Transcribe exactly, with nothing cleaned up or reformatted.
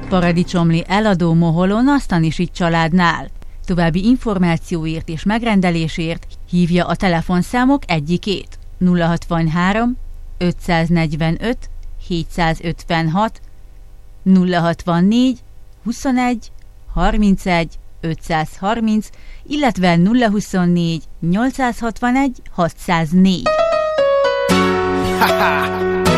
Paradicsomli eladó Moholon a Stanisics családnál. További információért és megrendelésért hívja a telefonszámok egyikét: nulla hatvanhárom ötszáznegyvenöt hétszázötvenhat, nulla hatvannégy huszonegy harmincegy ötszázharminc, illetve nulla huszonnégy nyolcszázhatvanegy hatszáznégy.